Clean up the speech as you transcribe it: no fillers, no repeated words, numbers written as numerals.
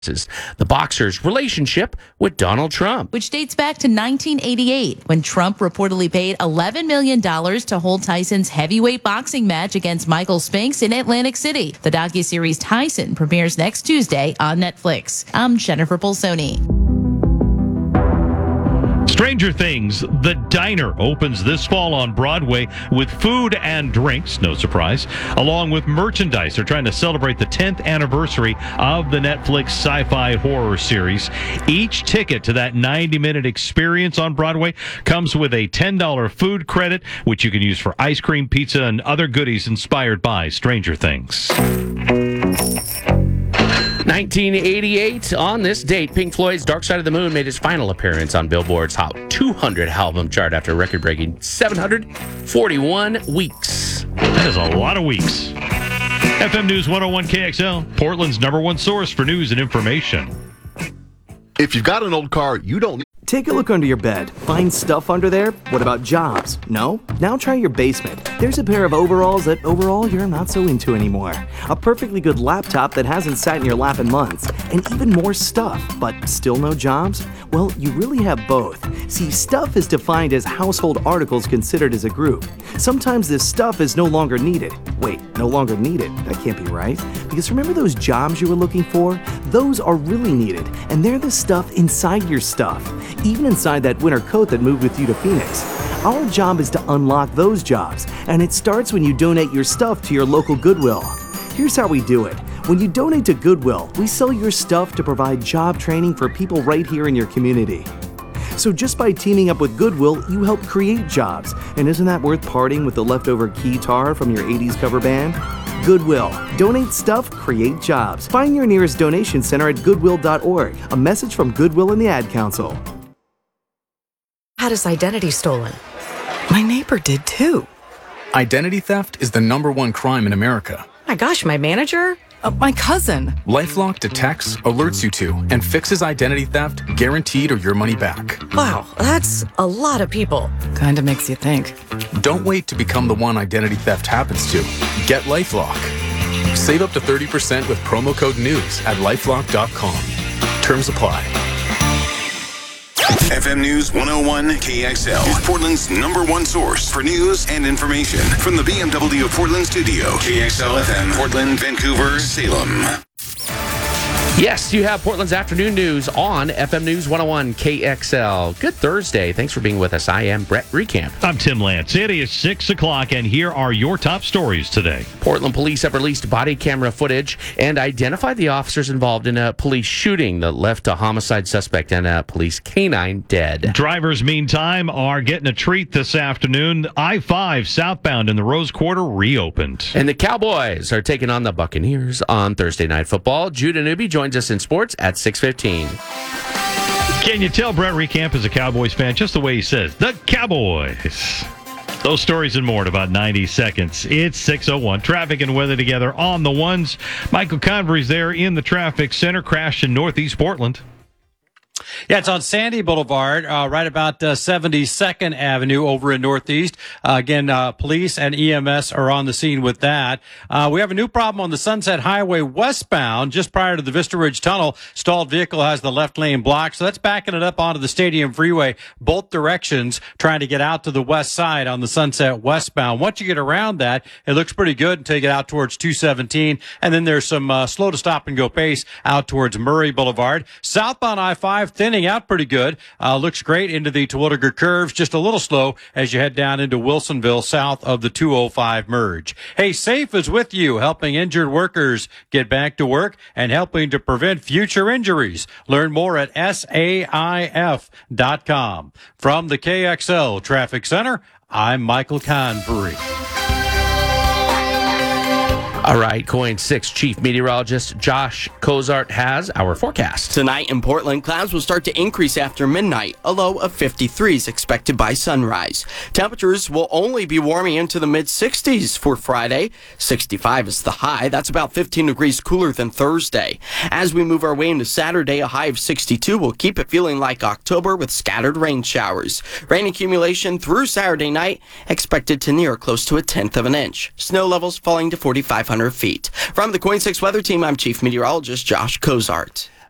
the boxer's relationship with Donald Trump. Which dates back to 1988, when Trump reportedly paid $11 million to hold Tyson's heavyweight boxing match against Michael Spinks in Atlantic City. The docuseries Tyson premieres next Tuesday on Netflix. I'm Jennifer Polsoni. Stranger Things, The Diner opens this fall on Broadway with food and drinks, no surprise, along with merchandise. They're trying to celebrate the 10th anniversary of the Netflix sci-fi horror series. Each ticket to that 90-minute experience on Broadway comes with a $10 food credit, which you can use for ice cream, pizza, and other goodies inspired by Stranger Things. 1988, on this date, Pink Floyd's Dark Side of the Moon made its final appearance on Billboard's Hot 200 album chart after a record-breaking 741 weeks. That is a lot of weeks. FM News 101 KXL, Portland's #1 source for news and information. If you've got an old car, you don't... Take a look under your bed. Find stuff under there? What about jobs? No? Now try your basement. There's a pair of overalls that overall you're not so into anymore. A perfectly good laptop that hasn't sat in your lap in months. And even more stuff, but still no jobs? Well, you really have both. See, stuff is defined as household articles considered as a group. Sometimes this stuff is no longer needed. Wait, no longer needed? That can't be right. Because remember those jobs you were looking for? Those are really needed, and they're the stuff inside your stuff. Even inside that winter coat that moved with you to Phoenix. Our job is to unlock those jobs, and it starts when you donate your stuff to your local Goodwill. Here's how we do it. When you donate to Goodwill, we sell your stuff to provide job training for people right here in your community. So just by teaming up with Goodwill, you help create jobs. And isn't that worth parting with the leftover guitar from your 80s cover band? Goodwill. Donate stuff, create jobs. Find your nearest donation center at goodwill.org. A message from Goodwill and the Ad Council. Had his identity stolen. My neighbor did too. Identity theft is the #1 crime in America. My gosh, my manager? My cousin. LifeLock detects, alerts you to, and fixes identity theft, guaranteed or your money back. Wow, that's a lot of people. Kinda makes you think. Don't wait to become the one identity theft happens to. Get LifeLock. Save up to 30% with promo code NEWS at lifelock.com. Terms apply. FM News 101 KXL is Portland's #1 source for news and information. From the BMW of Portland studio, KXL FM, Portland, Vancouver, Salem. Yes, you have Portland's afternoon news on FM News 101 KXL. Good Thursday. Thanks for being with us. I am Brett Recamp. I'm Tim Lance. It is 6 o'clock, and here are your top stories today. Portland police have released body camera footage and identified the officers involved in a police shooting that left a homicide suspect and a police canine dead. Drivers, meantime, are getting a treat this afternoon. I-5 southbound in the Rose Quarter reopened. And the Cowboys are taking on the Buccaneers on Thursday Night Football. Judah Newby joins us in sports at 6:15. Can you tell Brett Recamp is a Cowboys fan just the way he says, the Cowboys? Those stories and more in about 90 seconds. It's 6:01. Traffic and weather together on the ones. Michael Convery's there in the traffic center. Crash in Northeast Portland. Yeah, it's on Sandy Boulevard, right about 72nd Avenue over in Northeast. Again, police and EMS are on the scene with that. We have a new problem on the Sunset Highway westbound, just prior to the Vista Ridge Tunnel. Stalled vehicle has the left lane blocked, so that's backing it up onto the Stadium Freeway, both directions, trying to get out to the west side on the Sunset westbound. Once you get around that, it looks pretty good until you get out towards 217, and then there's some slow to stop and go pace out towards Murray Boulevard. Southbound I-5, thinning out pretty good. Looks great into the Terwilliger curves. Just a little slow as you head down into Wilsonville south of the 205 merge. Hey, SAFE is with you, helping injured workers get back to work and helping to prevent future injuries. Learn more at SAIF.com. From the KXL Traffic Center, I'm Michael Convery. All right, KOIN 6 Chief Meteorologist Josh Cozart has our forecast. Tonight in Portland, clouds will start to increase after midnight. A low of 53 is expected by sunrise. Temperatures will only be warming into the mid-60s for Friday. 65 is the high. That's about 15 degrees cooler than Thursday. As we move our way into Saturday, a high of 62 will keep it feeling like October with scattered rain showers. Rain accumulation through Saturday night expected to near close to 1/10 of an inch. Snow levels falling to 4,500 feet. From the KOIN 6 Weather Team, I'm Chief Meteorologist Josh Cozart.